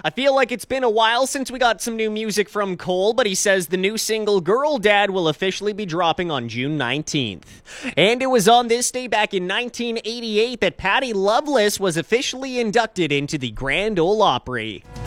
I feel like it's been a while since we got some new music from Cole, but he says the new single Girl Dad will officially be dropping on June 19th. And it was on this day back in 1988 that Patty Loveless was officially inducted into the Grand Ole Opry.